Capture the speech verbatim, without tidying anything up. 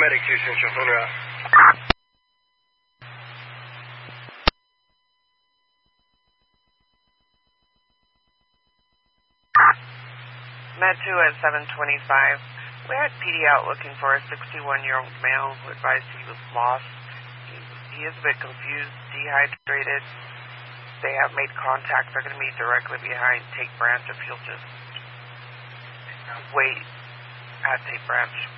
Medic two Central, on route. Med two at seven twenty-five. We had P D out looking for a sixty-one-year-old male who advised he was lost. He, he is a bit confused, dehydrated. They have made contact. They're going to be directly behind Tate Branch if you'll just wait at Tate Branch.